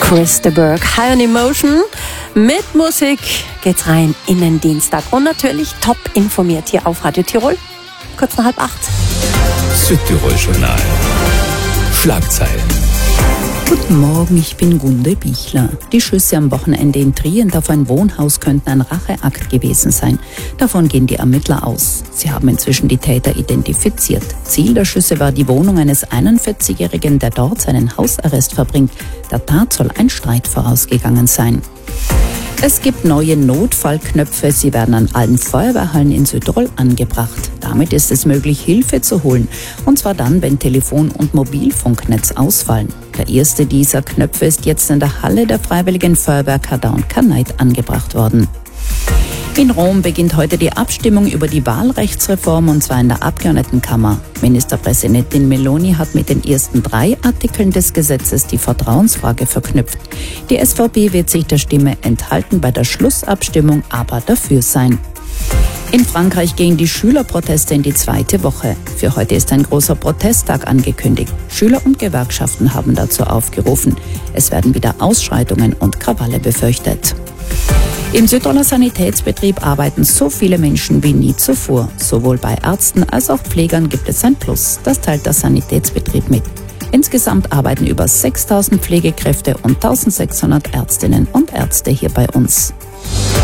Chris de Burgh, High on Emotion. Mit Musik geht's rein in den Dienstag. Und natürlich top informiert hier auf Radio Tirol. Kurz nach 7:30. Südtirol-Journal. Schlagzeilen. Guten Morgen, ich bin Gunde Bichler. Die Schüsse am Wochenende in Trient auf ein Wohnhaus könnten ein Racheakt gewesen sein. Davon gehen die Ermittler aus. Sie haben inzwischen die Täter identifiziert. Ziel der Schüsse war die Wohnung eines 41-Jährigen, der dort seinen Hausarrest verbringt. Der Tat soll ein Streit vorausgegangen sein. Es gibt neue Notfallknöpfe, sie werden an allen Feuerwehrhallen in Südtirol angebracht. Damit ist es möglich, Hilfe zu holen. Und zwar dann, wenn Telefon- und Mobilfunknetz ausfallen. Der erste dieser Knöpfe ist jetzt in der Halle der Freiwilligen Feuerwehr Kardau und Kanait angebracht worden. In Rom beginnt heute die Abstimmung über die Wahlrechtsreform, und zwar in der Abgeordnetenkammer. Ministerpräsidentin Meloni hat mit den ersten 3 Artikeln des Gesetzes die Vertrauensfrage verknüpft. Die SVP wird sich der Stimme enthalten, bei der Schlussabstimmung aber dafür sein. In Frankreich gehen die Schülerproteste in die 2. Woche. Für heute ist ein großer Protesttag angekündigt. Schüler und Gewerkschaften haben dazu aufgerufen. Es werden wieder Ausschreitungen und Krawalle befürchtet. Im Südtiroler Sanitätsbetrieb arbeiten so viele Menschen wie nie zuvor. Sowohl bei Ärzten als auch Pflegern gibt es ein Plus. Das teilt der Sanitätsbetrieb mit. Insgesamt arbeiten über 6.000 Pflegekräfte und 1.600 Ärztinnen und Ärzte hier bei uns.